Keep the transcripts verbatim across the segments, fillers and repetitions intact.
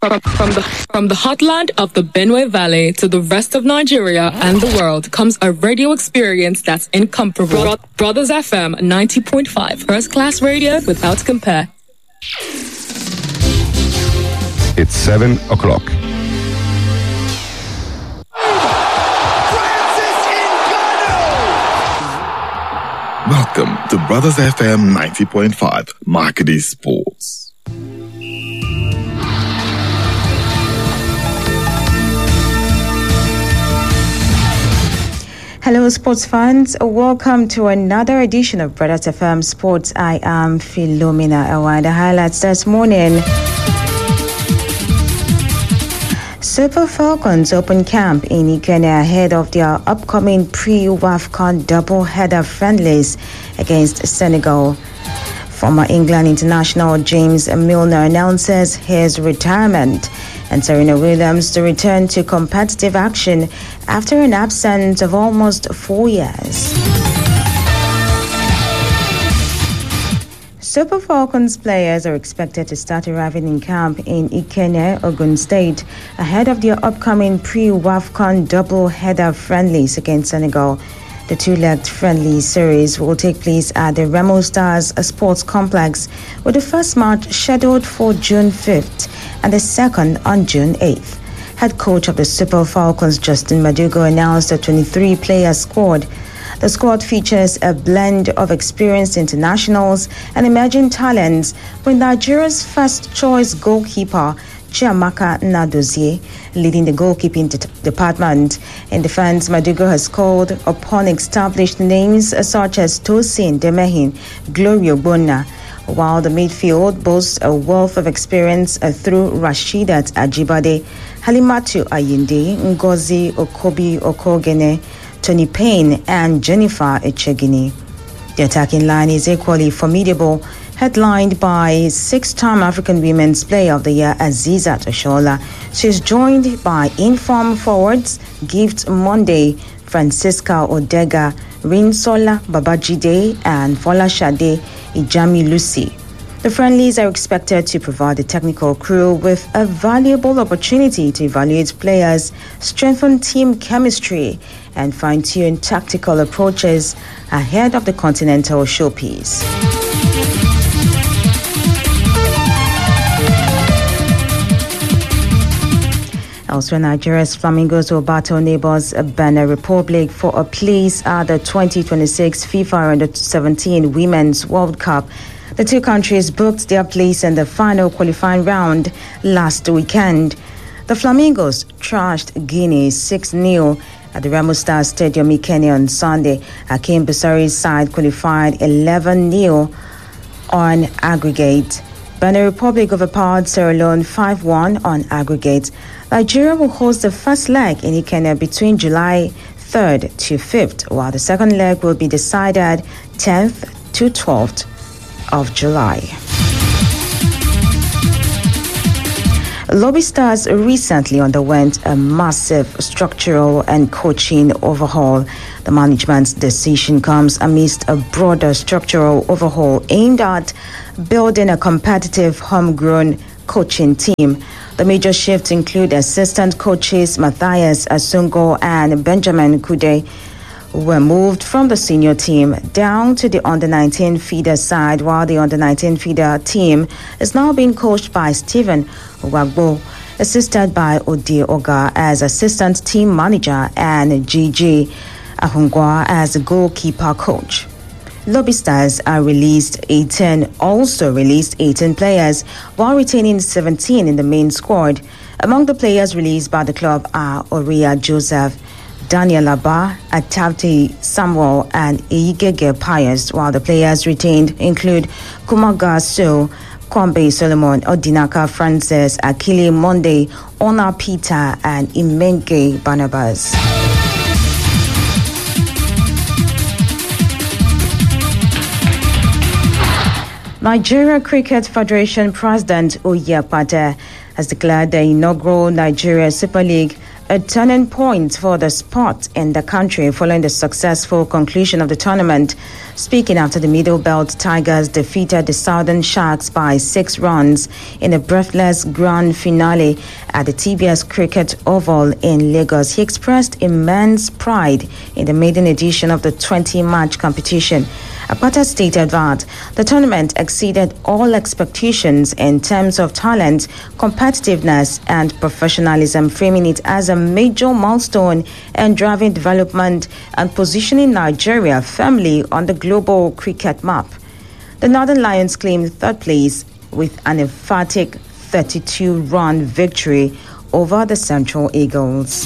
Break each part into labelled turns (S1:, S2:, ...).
S1: From, from the from the heartland of the Benue Valley to the rest of Nigeria and the world comes a radio experience that's incomparable. Bro- Brothers F M ninety point five, first class radio without compare.
S2: It's seven o'clock.
S3: Welcome to Brothers F M ninety point five, Marketing Sports.
S4: Hello, sports fans. Welcome to another edition of Brothers F M Sports. I am Philomena Awa. The highlights this morning. Super Falcons open camp in Ikene ahead of their upcoming pre-WAFCON double-header friendlies against Senegal. Former England international James Milner announces his retirement, and Serena Williams to return to competitive action after an absence of almost four years. Super Falcons players are expected to start arriving in camp in Ikene, Ogun State, ahead of their upcoming pre-WAFCON double-header friendlies against Senegal. The two-legged friendly series will take place at the Remo Stars Sports Complex, with the first match scheduled for June fifth and the second on June eighth. Head coach of the Super Falcons, Justin Madugo, announced the twenty-three player squad. The squad features a blend of experienced internationals and emerging talents, with Nigeria's first-choice goalkeeper, Chiamaka Nnadozie, leading the goalkeeping de- department. In defense, Madugo has called upon established names such as Tosin Demehin, Glory Ogbonna, while the midfield boasts a wealth of experience uh, through Rashidat Ajibade, Halimatu Ayinde, Ngozi Okobi Okogene, Tony Payne, and Jennifer Echegini. The attacking line is equally formidable, headlined by six-time African Women's Player of the Year Azizat Oshola. She is joined by informed forwards Gift Monday, Francisca Odega, Rinsola Babajide, and Folashade Ijami Lucy. The friendlies are expected to provide the technical crew with a valuable opportunity to evaluate players, strengthen team chemistry, and fine-tune tactical approaches ahead of the continental showpiece. Elsewhere, Nigeria's Flamingos will battle neighbors Benin Republic for a place at the twenty twenty-six FIFA Under seventeen Women's World Cup. The two countries booked their place in the final qualifying round last weekend. The Flamingos trashed Guinea six nil at the Remo Stars Stadium Ikene on Sunday. Hakeem Basari's side qualified eleven nil on aggregate. Benin Republic overpowered Sierra Leone five one on aggregate. Nigeria will host the first leg in Ikene between July third to fifth, while the second leg will be decided tenth to twelfth of July. Lobby Stars recently underwent a massive structural and coaching overhaul. The management's decision comes amidst a broader structural overhaul aimed at building a competitive homegrown coaching team. The major shifts include assistant coaches Matthias Asungo and Benjamin Kude were moved from the senior team down to the under nineteen feeder side, while the under nineteen feeder team is now being coached by Stephen Wagbo, assisted by Ode Oga as assistant team manager and Gigi Ahungwa as goalkeeper coach. Lobby Stars are released eighteen, also released eighteen players, while retaining seventeen in the main squad. Among the players released by the club are Oria Joseph, Daniel Abba, Atavte Samuel, and Igege Pius, while the players retained include Kumaga So, Kwambe Solomon, Odinaka Francis, Akili Monday, Ona Peter, and Imenge Barnabas. Nigeria Cricket Federation President Oye Pate has declared the inaugural Nigeria Super League a turning point for the sport in the country following the successful conclusion of the tournament. Speaking after the Middle Belt Tigers defeated the Southern Sharks by six runs in a breathless grand finale at the T B S Cricket Oval in Lagos, he expressed immense pride in the maiden edition of the twenty-match competition. Akpata stated that the tournament exceeded all expectations in terms of talent, competitiveness, and professionalism, framing it as a major milestone in driving development and positioning Nigeria firmly on the global cricket map. The Northern Lions claimed third place with an emphatic thirty-two run victory over the Central Eagles.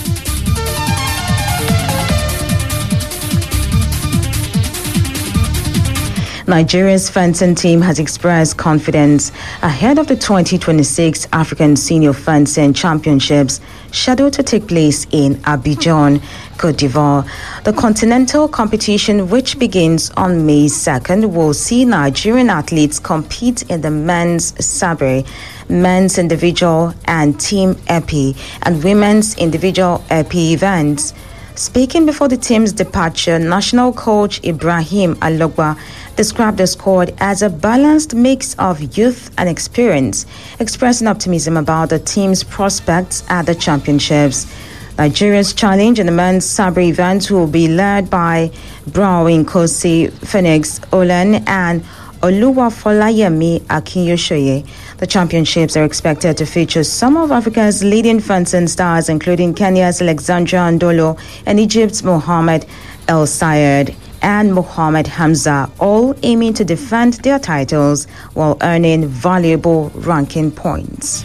S4: Nigeria's fencing team has expressed confidence ahead of the twenty twenty-six African Senior Fencing Championships scheduled to take place in Abidjan, Cote d'Ivoire. The continental competition, which begins on May second, will see Nigerian athletes compete in the men's sabre, men's individual and team epi, and women's individual epi events. Speaking before the team's departure, national coach Ibrahim Alogba described the squad as a balanced mix of youth and experience, expressing optimism about the team's prospects at the championships. Nigeria's challenge in the men's sabre event will be led by Brown Nkosi, Phoenix Olen, and Oluwafolayemi Akinyoshoye. The championships are expected to feature some of Africa's leading fencing stars, including Kenya's Alexandra Andolo and Egypt's Mohamed El Sayed and Mohamed Hamza, all aiming to defend their titles while earning valuable ranking points.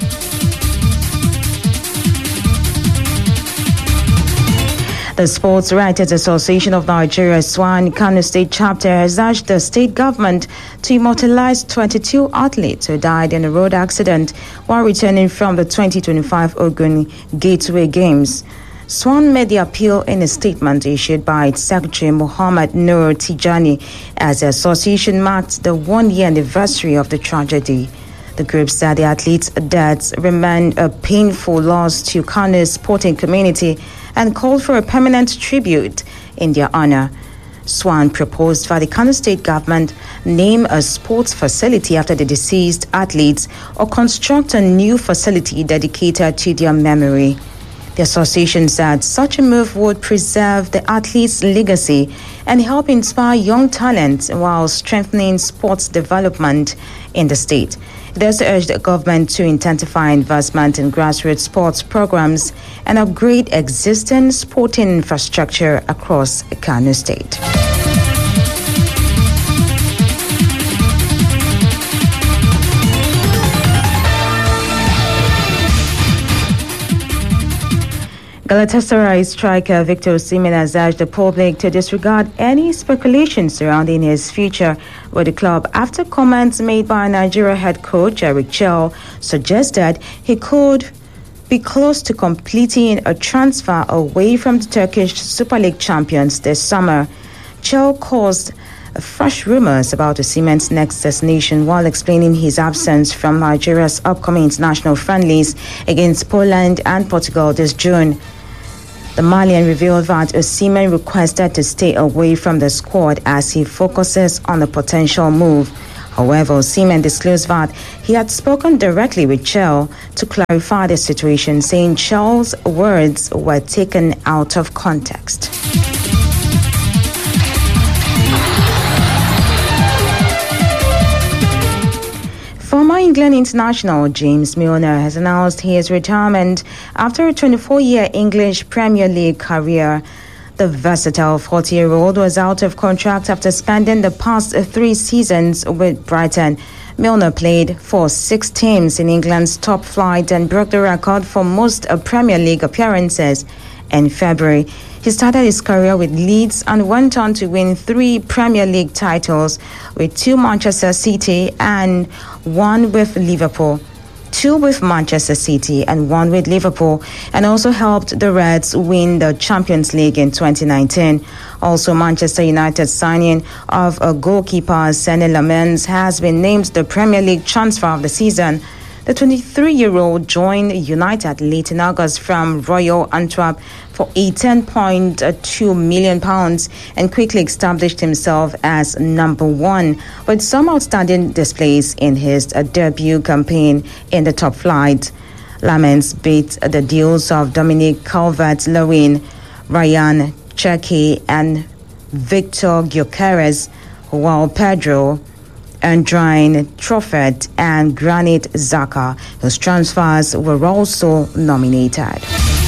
S4: The Sports Writers Association of Nigeria, SWAN, Kano State Chapter, has urged the state government to immortalize twenty-two athletes who died in a road accident while returning from the twenty twenty-five Ogun Gateway Games. SWAN made the appeal in a statement issued by its Secretary Muhammad Nur Tijani as the association marked the one-year anniversary of the tragedy. The group said the athletes' deaths remain a painful loss to Kano's sporting community and called for a permanent tribute in their honor. SWAN proposed for the Kano State government name a sports facility after the deceased athletes or construct a new facility dedicated to their memory. The association said such a move would preserve the athletes' legacy and help inspire young talent while strengthening sports development in the state. It also urged the government to intensify investment in grassroots sports programs and upgrade existing sporting infrastructure across Kano State. Galatasaray striker Victor Osimhen has urged the public to disregard any speculation surrounding his future with the club after comments made by Nigeria head coach Eric Chell suggested he could be close to completing a transfer away from the Turkish Super League champions this summer. Chell caused fresh rumors about Osimhen's next destination while explaining his absence from Nigeria's upcoming international friendlies against Poland and Portugal this June. The Malian revealed that Osimhen requested to stay away from the squad as he focuses on a potential move. However, Osimhen disclosed that he had spoken directly with Chell to clarify the situation, saying Chell's words were taken out of context. Former England international James Milner has announced his retirement after a twenty-four-year English Premier League career. The versatile forty-year-old was out of contract after spending the past three seasons with Brighton. Milner played for six teams in England's top flight and broke the record for most Premier League appearances. In February, he started his career with Leeds and went on to win three Premier League titles with two Manchester City and one with Liverpool, two with Manchester City and one with Liverpool, and also helped the Reds win the Champions League in twenty nineteen. Also, Manchester United's signing of a goalkeeper, Senne Lammens, has been named the Premier League transfer of the season. The The twenty-three-year-old joined United late in August from Royal Antwerp for eighteen point two million pounds and quickly established himself as number one with some outstanding displays in his uh, debut campaign in the top flight. Lamens beat the deals of Dominic Calvert-Lewin, Ryan Cherki and Victor Gyökeres, while Pedro Andrine Truffert and Granit Xhaka, whose transfers were also nominated.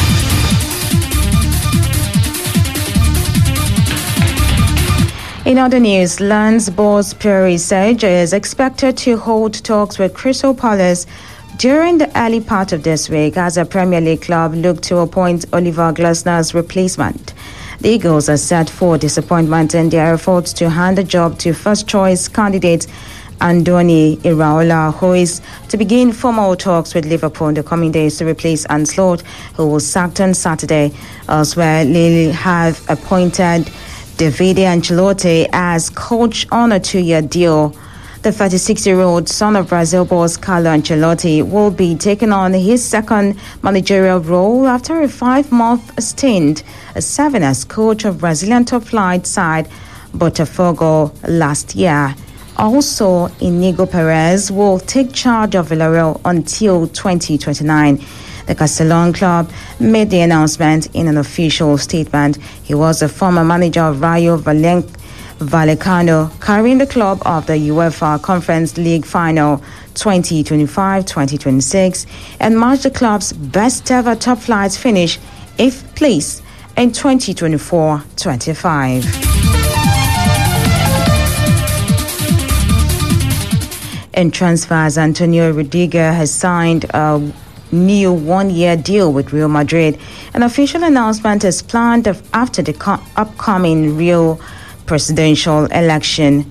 S4: In other news, Lens boss Perisic is expected to hold talks with Crystal Palace during the early part of this week as a Premier League club look to appoint Oliver Glasner's replacement. The Eagles are set for disappointment in their efforts to hand the job to first-choice candidate Andoni Iraola, who is to begin formal talks with Liverpool in the coming days to replace Ancelotti, who was sacked on Saturday. Elsewhere, Lille have appointed Davide Ancelotti as coach on a two-year deal. The thirty-six-year-old son of Brazil boss Carlo Ancelotti will be taking on his second managerial role after a five-month stint serving as coach of Brazilian top-flight side Botafogo last year. Also, Inigo Perez will take charge of Villarreal until twenty twenty-nine. The Castellon club made the announcement in an official statement. He was a former manager of Rayo Vallecano. Vallecano, carrying the club of the UEFA Conference League final twenty twenty-five twenty twenty-six and marked the club's best ever top flight finish, eighth place in twenty twenty-four twenty-five. In transfers, Antonio Rudiger has signed a new one-year deal with Real Madrid. An official announcement is planned after the co- upcoming Real presidential election.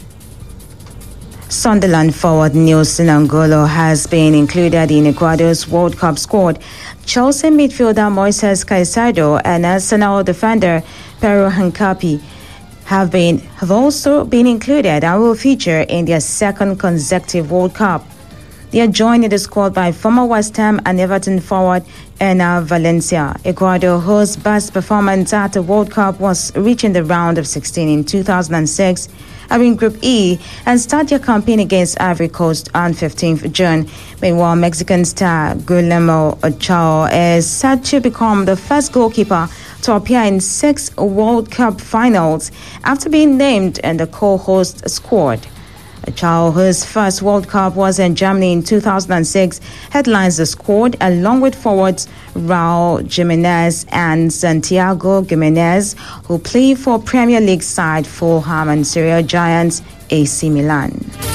S4: Sunderland forward Nelson Angolo has been included in Ecuador's World Cup squad. Chelsea midfielder Moises Caicedo and Arsenal defender Pero Hincapié have been have also been included and will feature in their second consecutive World Cup. They are joined in the squad by former West Ham and Everton forward Enner Valencia. Ecuador, whose best performance at the World Cup was reaching the round of sixteen in two thousand six, are in Group E and start their campaign against Ivory Coast on fifteenth of June. Meanwhile, Mexican star Guillermo Ochoa is set to become the first goalkeeper to appear in six World Cup finals after being named in the co-host squad. Ochoa, whose first World Cup was in Germany in two thousand six, headlines the squad along with forwards Raul Jimenez and Santiago Gimenez, who play for Premier League side Fulham and Syria giants A C Milan.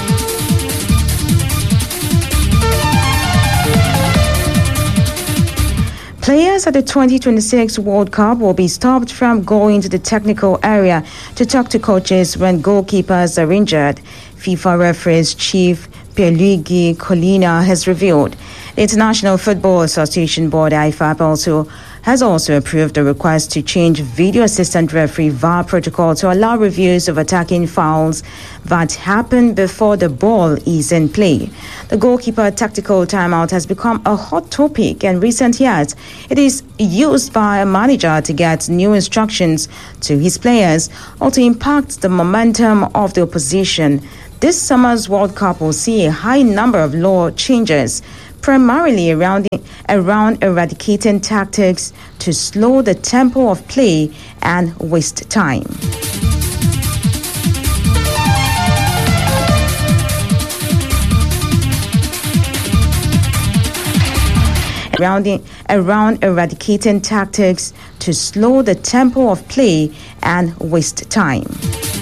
S4: Players at the twenty twenty-six World Cup will be stopped from going to the technical area to talk to coaches when goalkeepers are injured. FIFA referees chief Pierluigi Collina has revealed. The International Football Association Board I F A B also has also approved a request to change video assistant referee V A R protocol to allow reviews of attacking fouls that happen before the ball is in play. The goalkeeper tactical timeout has become a hot topic in recent years. It is used by a manager to get new instructions to his players or to impact the momentum of the opposition. This summer's World Cup will see a high number of law changes, primarily around, around eradicating tactics to slow the tempo of play and waste time. Around, around eradicating tactics to slow the tempo of play and waste time.